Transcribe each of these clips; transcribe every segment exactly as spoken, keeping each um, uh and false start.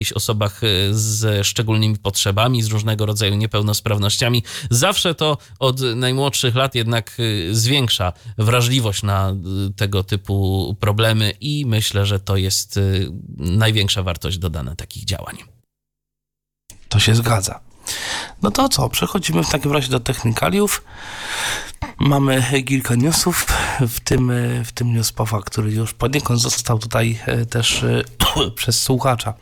jakichś osobach ze szczególnymi potrzebami, z różnego rodzaju niepełnosprawnościami. Zawsze to od najmłodszych lat jednak zwiększa wrażliwość na tego typu problemy i myślę, że to jest największa wartość dodana takich działań. To się zgadza. No to co? Przechodzimy w takim razie do technikaliów. Mamy kilka newsów, w tym, w tym news Pawła, który już poniekąd został tutaj też przez słuchacza.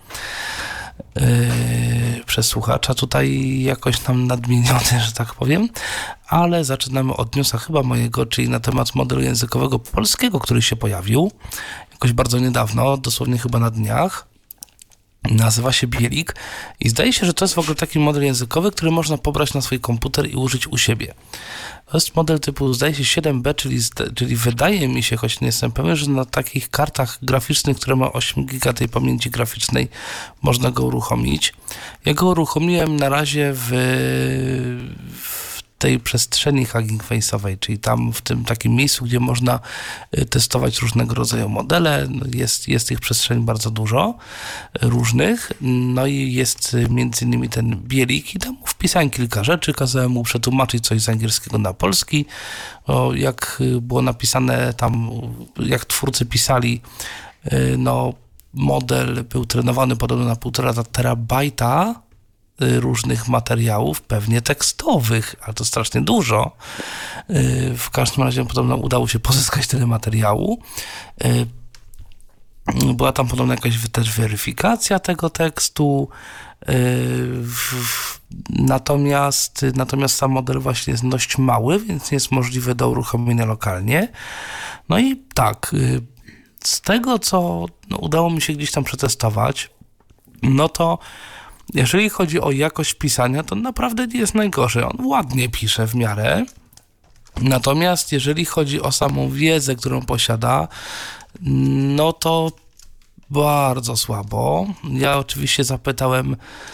Yy, przez słuchacza tutaj jakoś tam nadmieniony, że tak powiem, ale zaczynamy od newsa chyba mojego, czyli na temat modelu językowego polskiego, który się pojawił jakoś bardzo niedawno, dosłownie chyba na dniach. Nazywa się Bielik i zdaje się, że to jest w ogóle taki model językowy, który można pobrać na swój komputer i użyć u siebie. To jest model typu, zdaje się, siedem B, czyli, czyli wydaje mi się, choć nie jestem pewien, że na takich kartach graficznych, które ma osiem giga tej pamięci graficznej, można go uruchomić. Ja go uruchomiłem na razie w, w tej przestrzeni Hugging Face'owej, czyli tam w tym takim miejscu, gdzie można testować różnego rodzaju modele. Jest, jest tych przestrzeni bardzo dużo różnych. No i jest między innymi ten Bielik i tam wpisałem kilka rzeczy, kazałem mu przetłumaczyć coś z angielskiego na polski. O, jak było napisane tam, jak twórcy pisali, no model był trenowany podobno na półtora terabajta różnych materiałów, pewnie tekstowych, ale to strasznie dużo. W każdym razie podobno udało się pozyskać tyle materiału. Była tam podobno jakaś też weryfikacja tego tekstu. Natomiast, natomiast sam model właśnie jest dość mały, więc nie jest możliwy do uruchomienia lokalnie. No i tak, z tego, co no, udało mi się gdzieś tam przetestować, no to jeżeli chodzi o jakość pisania, to naprawdę nie jest najgorzej. On ładnie pisze w miarę. Natomiast jeżeli chodzi o samą wiedzę, którą posiada, no to bardzo słabo. Ja oczywiście zapytałem,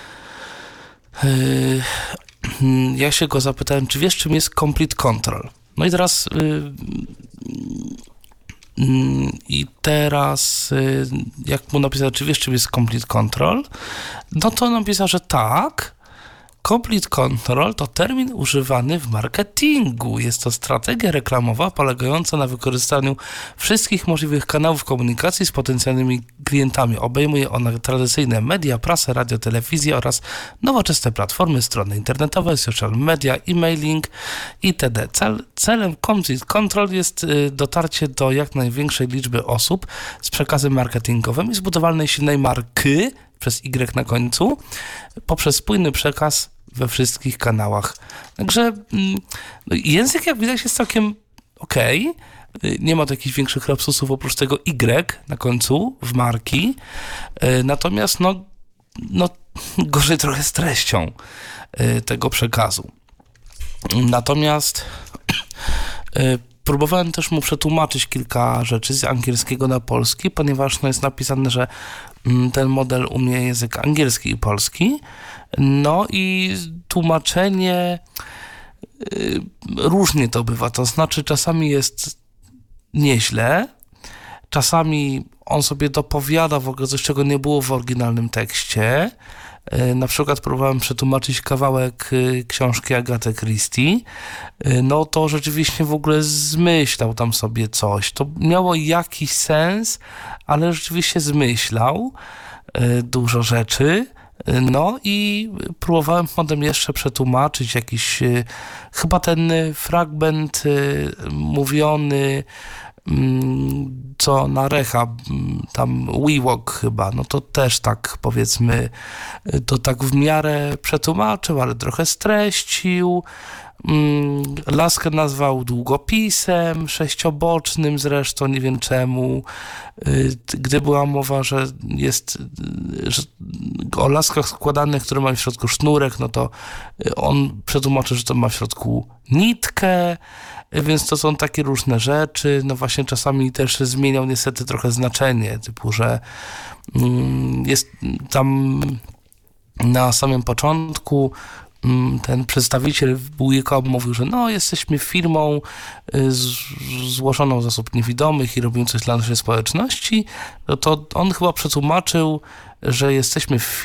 yy, ja się go zapytałem, czy wiesz, czym jest Complete Control? No i teraz yy, I teraz, jak mu napisał, czy wiesz, czym jest Complete Control, no to napisał, że tak. Complete Control to termin używany w marketingu. Jest to strategia reklamowa polegająca na wykorzystaniu wszystkich możliwych kanałów komunikacji z potencjalnymi klientami. Obejmuje ona tradycyjne media, prasę, radio, telewizję oraz nowoczesne platformy, strony internetowe, social media, e-mailing itd. Cel, celem Complete Control jest dotarcie do jak największej liczby osób z przekazem marketingowym i zbudowanej silnej marky przez Y na końcu poprzez spójny przekaz we wszystkich kanałach. Także no, język, jak widać, jest całkiem okej. Okay. Nie ma tu jakichś większych lapsusów oprócz tego Y na końcu w marki. Natomiast no, no gorzej trochę z treścią tego przekazu. Natomiast próbowałem też mu przetłumaczyć kilka rzeczy z angielskiego na polski, ponieważ no, jest napisane, że ten model umie język angielski i polski. No i tłumaczenie y, różnie to bywa. To znaczy czasami jest nieźle, czasami on sobie dopowiada w ogóle coś, czego nie było w oryginalnym tekście. Y, na przykład próbowałem przetłumaczyć kawałek y, książki Agaty Christie. Y, no to rzeczywiście w ogóle zmyślał tam sobie coś. To miało jakiś sens, ale rzeczywiście zmyślał y, dużo rzeczy. No i próbowałem potem jeszcze przetłumaczyć jakiś, y, chyba ten fragment y, mówiony, y, co na Recha, y, tam WeWalk chyba, no to też tak powiedzmy, y, to tak w miarę przetłumaczył, ale trochę streścił. Laskę nazwał długopisem sześciobocznym zresztą, nie wiem czemu. Gdy była mowa, że jest że o laskach składanych, które mają w środku sznurek, no to on przetłumaczył, że to ma w środku nitkę, więc to są takie różne rzeczy. No właśnie czasami też zmieniał niestety trochę znaczenie, typu, że jest tam na samym początku ten przedstawiciel Bujkom mówił, że no, jesteśmy firmą z, złożoną z osób niewidomych i robimy coś dla naszej społeczności, no to on chyba przetłumaczył, że jesteśmy